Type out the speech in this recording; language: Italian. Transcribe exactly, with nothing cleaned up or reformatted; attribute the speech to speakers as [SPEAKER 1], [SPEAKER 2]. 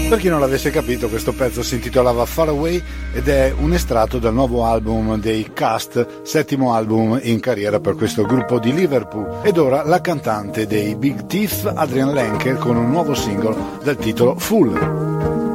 [SPEAKER 1] Per chi non l'avesse capito, questo pezzo si intitolava Far Away ed è un estratto dal nuovo album dei Cast, settimo album in carriera per questo gruppo di Liverpool. Ed ora la cantante dei Big Teeth, Adrian Lenker, con un nuovo singolo dal titolo Full.